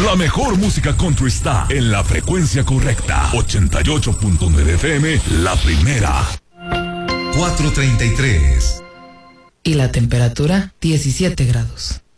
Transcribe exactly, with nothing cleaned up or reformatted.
La mejor música country está en la frecuencia correcta. ochenta y ocho punto nueve F M, la primera. cuatro treinta y tres. Y la temperatura, diecisiete grados.